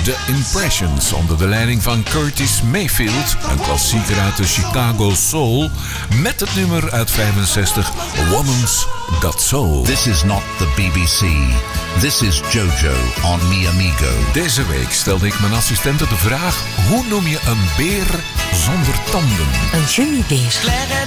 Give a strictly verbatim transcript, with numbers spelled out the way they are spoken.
The Impressions onder de leiding van Curtis Mayfield, een klassieker uit de Chicago Soul, met het nummer uit vijfenzestig, Woman's Got Soul. This is not the B B C. This is JoJo on Mi Amigo. Deze week stelde ik mijn assistente de vraag: hoe noem je een beer zonder tanden? Een gummibeer.